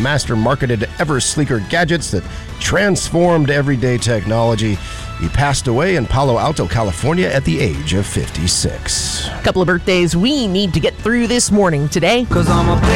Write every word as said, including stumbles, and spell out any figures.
master marketed ever sleeker gadgets that transformed everyday technology. He passed away in Palo Alto, California at the age of fifty-six. A couple of birthdays we need to get through this morning today. 'Cause I'm a